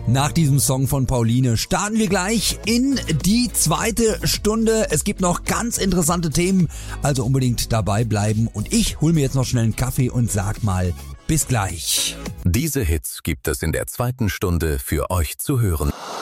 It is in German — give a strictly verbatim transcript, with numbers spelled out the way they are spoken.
Nach diesem Song von Pauline starten wir gleich in die zweite Stunde. Es gibt noch ganz interessante Themen, also unbedingt dabei bleiben. Und ich hole mir jetzt noch schnell einen Kaffee und sag mal, bis gleich. Diese Hits gibt es in der zweiten Stunde für euch zu hören.